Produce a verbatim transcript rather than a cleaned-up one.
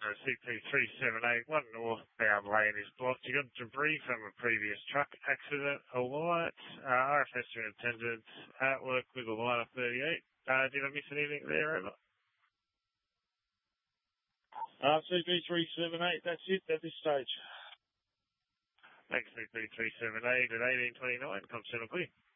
Uh, C P three seven eight, one northbound lane is blocked. You got debris from a previous truck accident. Alright, uh, R F S in attendance at work with a line of thirty-eight. Uh, did I miss anything there, over? Uh, C P three seven eight, that's it at this stage. Thanks, C P three seven eight at eighteen twenty-nine, come clear.